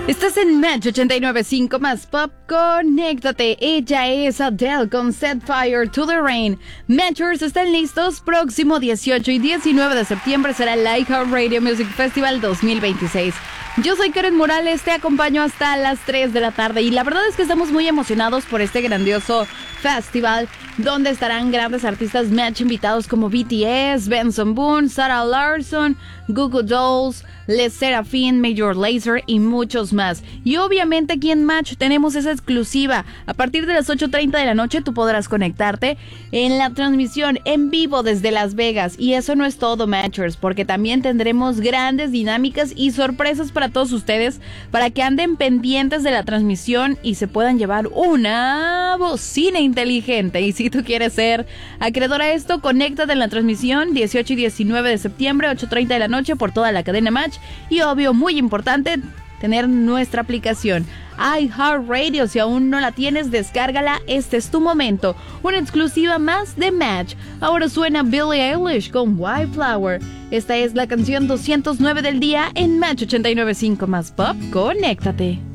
Estás en Match 89.5 más Pop, conéctate. Ella es Adele con Set Fire to the Rain. Matchers están listos. Próximo 18 y 19 de septiembre será el iHeartRadio Music Festival 2026. Yo soy Karen Morales, te acompaño hasta las 3 de la tarde y la verdad es que estamos muy emocionados por este grandioso festival donde estarán grandes artistas Match invitados como BTS, Benson Boone, Sarah Larson, Goo Goo Dolls, Les Seraphim, Major Lazer y muchos más. Y obviamente aquí en Match tenemos esa exclusiva. A partir de las 8:30 de la noche tú podrás conectarte en la transmisión en vivo desde Las Vegas. Y eso no es todo, Matchers, porque también tendremos grandes dinámicas y sorpresas para todos ustedes, para que anden pendientes de la transmisión y se puedan llevar una bocina inteligente. Y si tú quieres ser acreedor a esto, conéctate en la transmisión 18 y 19 de septiembre, 8:30 de la noche por toda la cadena Match. Y obvio, muy importante, tener nuestra aplicación iHeartRadio. Si aún no la tienes, descárgala, este es tu momento. Una exclusiva más de Match. Ahora suena Billie Eilish con Wildflower. Esta es la canción 209 del día en Match 89.5 más Pop. Conéctate.